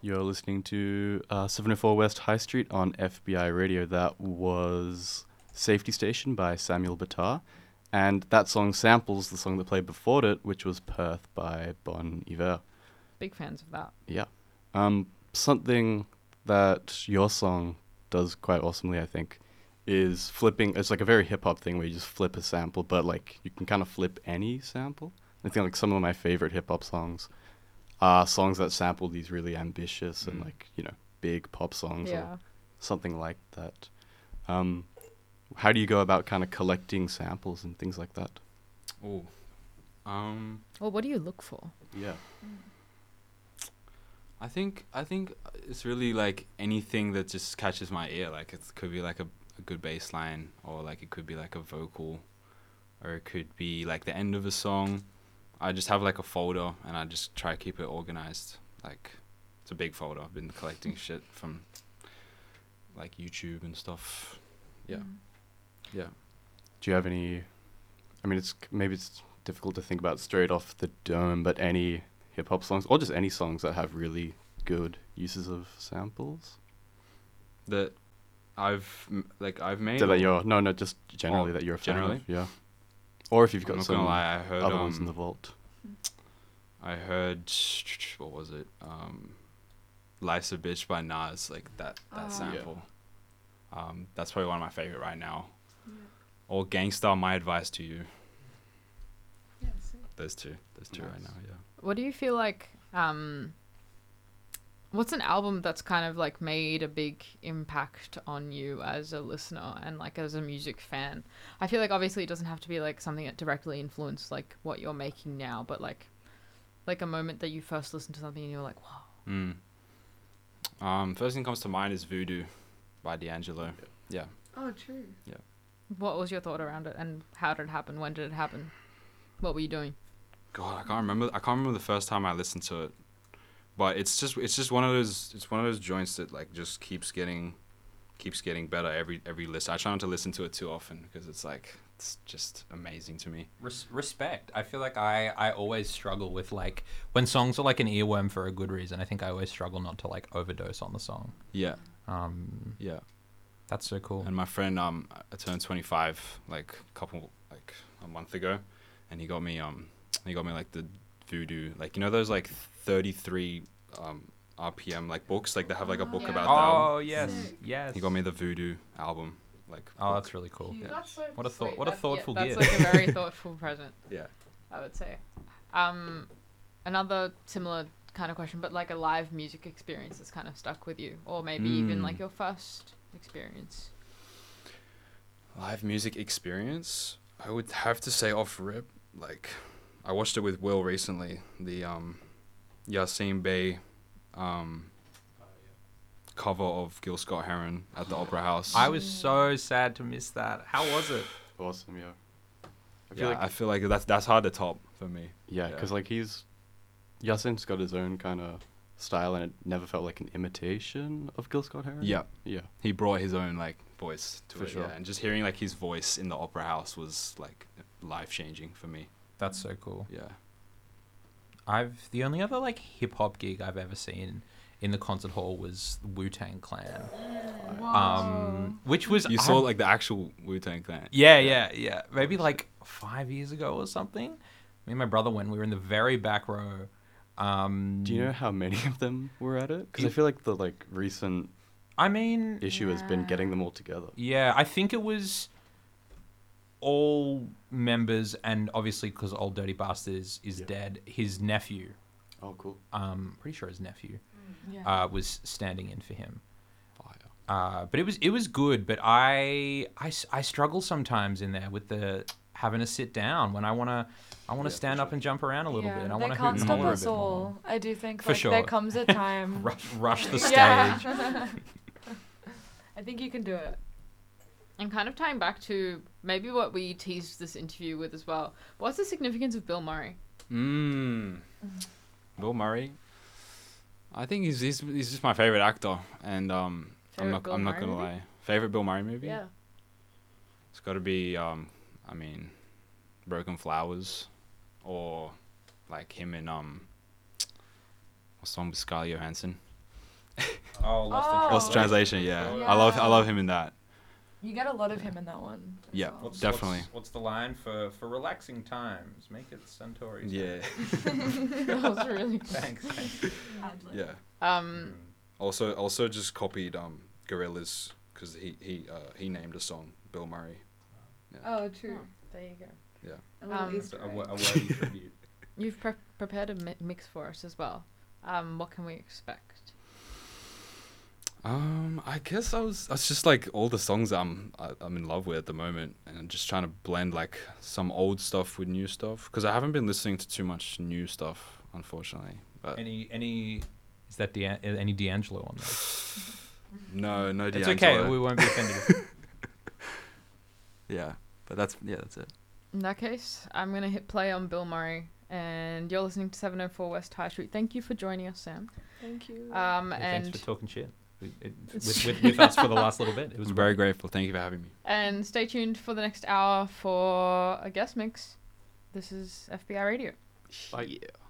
You're listening to 704 West High Street on FBI Radio. That was Safety Station by Samuel Batar. And that song samples the song that played before it, which was Perth by Bon Iver. Big fans of that. Yeah. Something that your song does quite awesomely, I think, is flipping. It's like a very hip-hop thing where you just flip a sample, but like you can kind of flip any sample. I think like some of my favorite hip-hop songs are songs that sample these really ambitious and like, you know, big pop songs or something like that. How do you go about kind of collecting samples and things like that? Oh, Well, what do you look for? Yeah. I think it's really like anything that just catches my ear. Like it could be like a good bass line, or like it could be like a vocal, or it could be like the end of a song. I just have like a folder and I just try to keep it organized. Like it's a big folder. I've been collecting shit from like YouTube and stuff. Yeah. Yeah. Do you have any, I mean, it's difficult to think about straight off the dome, but any hip-hop songs, or just any songs that have really good uses of samples? That I've made? Just generally that you're a fan generally? of, yeah. Or if you've I'm got not some gonna lie, I heard other ones in the vault. I heard, what was it? Life's a Bitch by Nas, like that sample. That's probably one of my favorite right now. Yeah. Or Gangstar, My Advice to You. Yeah, sick. Those two Nice. right now, yeah. What do you feel like, what's an album that's kind of like made a big impact on you as a listener and like as a music fan? I feel like obviously it doesn't have to be like something that directly influenced like what you're making now, but like a moment that you first listened to something and you're like, wow. First thing comes to mind is Voodoo by D'Angelo. Yeah. Oh, true. What was your thought around it and how did it happen? When did it happen? What were you doing? God, I can't remember the first time I listened to it. But it's just one of those joints that like just keeps getting better every listen. I try not to listen to it too often because it's just amazing to me. Respect. I feel like I always struggle with like when songs are like an earworm for a good reason. I think I always struggle not to like overdose on the song. Yeah. Yeah. That's so cool. And my friend I turned 25 like a month ago, and he got me like the Voodoo, like, you know those like 33 RPM like books, like they have like a book about the album. Oh yes, Sick. yes. He got me the Voodoo album, like. Oh, book. that's really cool. Cute. Yeah. That's so What a thought! sweet. What a thoughtful that's gift. like a very thoughtful present, Yeah. I would say. Another similar kind of question, but like a live music experience that's kind of stuck with you, or maybe even like your first experience. Live music experience, I would have to say off rip, like I watched it with Will recently, the Yassine Bey cover of Gil Scott-Heron at the Opera House. I was so sad to miss that. How was it? Awesome, yeah. I feel like that's hard to top for me. Yeah, because like Yasin's got his own kind of style, and it never felt like an imitation of Gil Scott-Heron. Yeah. Yeah. He brought his own like voice to For it, sure. yeah. And just hearing like his voice in the Opera House was like life-changing for me. That's so cool. Yeah. The only other like hip hop gig I've ever seen in the concert hall was Wu-Tang Clan. Whoa. Which was You saw like the actual Wu-Tang Clan. Yeah. Maybe like 5 years ago or something. Me and my brother went. We were in the very back row. Do you know how many of them were at it? Because I feel like the like recent I mean, issue has been getting them all together. yeah, I think it was all members, and obviously because Old Dirty Bastard is dead, his nephew, Oh, cool. pretty sure his nephew, Yeah. was standing in for him. Fire. But it was good. But I struggle sometimes in there with the having to sit down when I wanna stand up and jump around a little bit. And I They want to can't hoot and stop holler a us bit more. all. I do think For like sure. there comes a time. Rush the stage. Yeah. I think you can do it. And kind of tying back to maybe what we teased this interview with as well. What's the significance of Bill Murray? Bill Murray. I think he's just my favorite actor, and I'm Favorite not Bill Murray gonna movie? lie. Favorite Bill Murray movie? Yeah. It's got to be Broken Flowers, or like him in what's the one with Scarlett Johansson? Oh, Lost in Translation. Yeah. Yeah. I love him in that. You get a lot of him in that one. as Yeah. well. Definitely. What's the line for relaxing times? Make it Centauri's. Yeah. That was really good. Thanks. Ad-lib. Yeah. Um, Also just copied Gorillaz because he named a song Bill Murray. Oh, true. there you go. A little Um, Easter A egg. worthy tribute. You've prepared a mix for us as well. What can we expect? I guess I was just like all the songs I'm in love with at the moment, and I'm just trying to blend like some old stuff with new stuff because I haven't been listening to too much new stuff, unfortunately. But Any is that any D'Angelo on there? no It's D'Angelo. okay. We won't be offended. Yeah, but that's it. In that case, I'm going to hit play on Bill Murray, and you're listening to 704 West High Street. Thank you for joining us, Sam. Thank you. Yeah, And thanks for talking shit with us for the last little bit. It I was was very grateful. Thank you for having me. and stay tuned for the next hour for a guest mix. This is FBI Radio. Bye. Yeah.